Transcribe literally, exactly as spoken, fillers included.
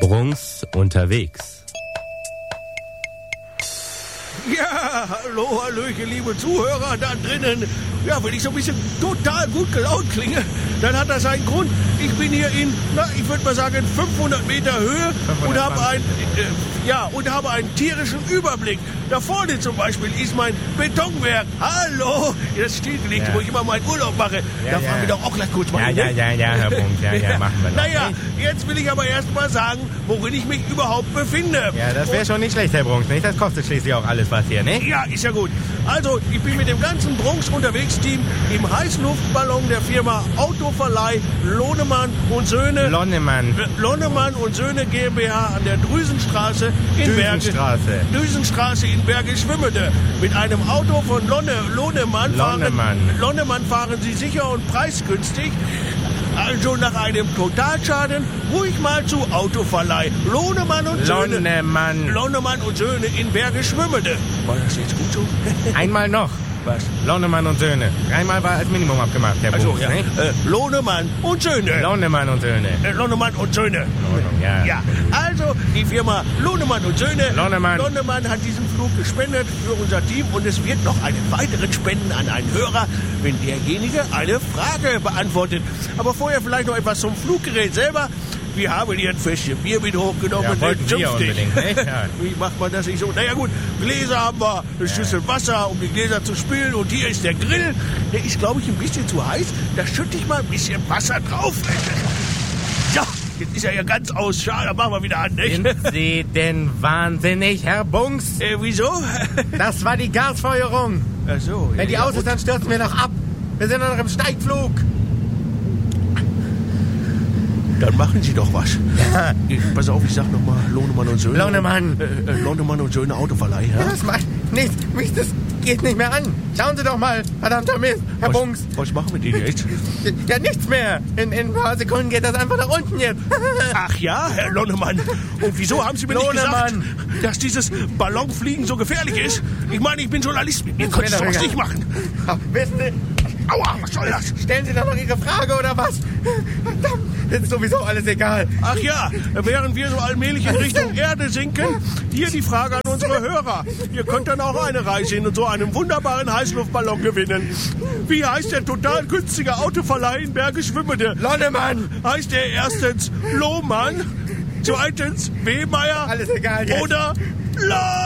Brunks unterwegs. Ja, hallo, hallöchen, liebe Zuhörer da drinnen. Ja, wenn ich so ein bisschen total gut gelaunt klinge, dann hat das einen Grund. Ich bin hier in, na, ich würde mal sagen, fünfhundert Meter Höhe und habe ein, äh, ja, und habe einen tierischen Überblick. Da vorne zum Beispiel ist mein Betonwerk. Hallo, das stillgelegt, Ja. wo ich immer meinen Urlaub mache. Ja, da ja. fahren wir doch auch gleich kurz mal Ja, hin. ja, ne? ja, ja, Herr Brunk, ja, ja, machen wir noch. Naja, jetzt will ich aber erst mal sagen, worin ich mich überhaupt befinde. Ja, das wäre schon nicht schlecht, Herr Brunk, nicht? Das kostet schließlich auch alles was hier, ne? Ja, ist ja gut. Also, ich bin mit dem ganzen Brunks unterwegs Team im Heißluftballon der Firma Autoverleih Lohnemann und Söhne. Lonnemann. Äh, Lonnemann und Söhne GmbH an der Drüsenstraße in Berge. Düsenstraße. Düsenstraße in Bergisch-Schwimmede. Mit einem Auto von Lonne, Lohnemann, Lonnemann. Fahren, Lonnemann fahren Sie sicher und preisgünstig. Also nach einem Totalschaden ruhig mal zu Autoverleih Lohnemann und Söhne. Lonnemann. Lonnemann und Söhne in Bergisch-Schwimmede. War das jetzt gut so? Einmal noch. Was? Lonnemann und Söhne. Dreimal war als Minimum abgemacht, Herr Also, Brunk, ja. ne? Äh, Lohnemann und Söhne. Lonnemann und Söhne. Äh, Lohnemann und Söhne. Ordnung, ja. Ja, also die Firma Lohnemann und Söhne. Lonnemann. Lonnemann hat diesen Flug gespendet für unser Team und es wird noch einen weiteren spenden an einen Hörer, wenn derjenige eine Frage beantwortet. Aber vorher vielleicht noch etwas zum Fluggerät selber. Wir haben hier ein Fässchen Bier mit hochgenommen. Ja, und wollten wir zünftig. unbedingt, ne? Ja. Wie macht man das nicht so? Naja gut, Gläser haben wir, eine Schüssel Wasser, um die Gläser zu spülen. Und hier ist der Grill. Der ist, glaube ich, ein bisschen zu heiß. Da schütte ich mal ein bisschen Wasser drauf. Ja, jetzt ist er ja ganz aus. Schade, machen wir wieder an, nicht? Sind Sie denn wahnsinnig, Herr Bunks? Äh, wieso? Das war die Gasfeuerung. Ach so. Wenn die ja, aus ist, dann stürzen wir noch ab. Wir sind noch im Steigflug. Dann machen Sie doch was. Ja. Ich, pass auf, ich sag nochmal Lohnemann und Söhne. Lohnemann. Äh, äh, Lohnemann und Söhne Autoverleih, ja? Das macht nichts. Mich, das geht nicht mehr an. Schauen Sie doch mal, verdammter Mist, Herr was, Bunks. Was machen wir denn jetzt? Ja, nichts mehr. In, in ein paar Sekunden geht das einfach nach unten jetzt. Ach ja, Herr Lonnemann. Und wieso haben Sie mir nicht gesagt, Lohnemann. dass dieses Ballonfliegen so gefährlich ist? Ich meine, ich bin Journalist. Mit mir können Sie mir sowas doch nicht machen. Ach, wissen Sie, Aua, was soll das? stellen Sie doch noch Ihre Frage oder was? Verdammt, jetzt ist sowieso alles egal. Ach ja, während wir so allmählich in Richtung Erde sinken, hier die Frage an unsere Hörer. Ihr könnt dann auch eine Reise in so einem wunderbaren Heißluftballon gewinnen. Wie heißt der total günstige Autoverleih in Bergisch-Schwimmede? Lonnemann. Heißt der erstens Lohmann, zweitens Wehmeier Alles egal jetzt. oder La